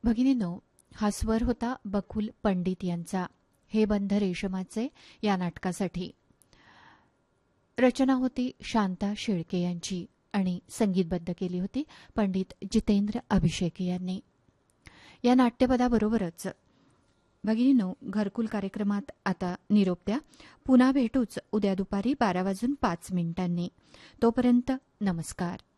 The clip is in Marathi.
भगिनीनो, हा स्वर होता बकुल पंडित यांचा. हे बंध रेशमाचे या नाटकासाठी. रचना होती शांता शेळके यांची आणि संगीतबद्ध केली होती पंडित जितेंद्र अभिषेकी यांनी. या नाट्यपदाबरोबरच भगिनीनो, घरकुल कार्यक्रमात आता निरोप द्या. पुन्हा भेटूच उद्या दुपारी 12:05 तोपर्यंत नमस्कार.